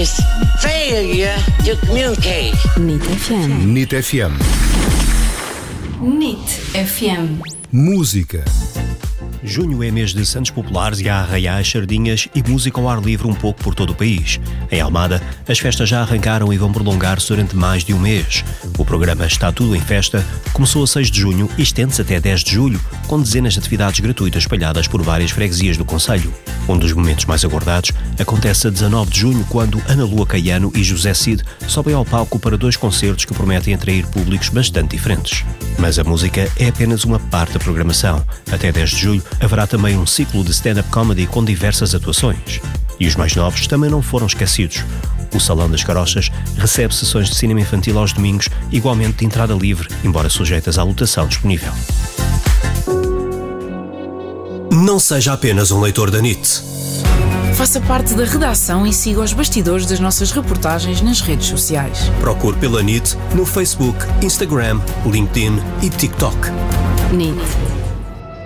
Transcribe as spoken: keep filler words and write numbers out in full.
is failure to communicate. N I T F M. N I T F M. N I T F M. Música. Junho é mês de santos populares e há arraiais, sardinhas e música ao ar livre um pouco por todo o país. Em Almada, as festas já arrancaram e vão prolongar-se durante mais de um mês. O programa Está Tudo em Festa começou a seis de junho e estende-se até dez de julho, com dezenas de atividades gratuitas espalhadas por várias freguesias do concelho. Um dos momentos mais aguardados acontece a dezanove de junho, quando Ana Lua Caiano e José Cid sobem ao palco para dois concertos que prometem atrair públicos bastante diferentes. Mas a música é apenas uma parte da programação. Até dez de julho haverá também um ciclo de stand-up comedy com diversas atuações. E os mais novos também não foram esquecidos. O Salão das Carochas recebe sessões de cinema infantil aos domingos, igualmente de entrada livre, embora sujeitas à lotação disponível. Não seja apenas um leitor da N I T. Faça parte da redação e siga os bastidores das nossas reportagens nas redes sociais. Procure pela N I T no Facebook, Instagram, LinkedIn e TikTok. N I T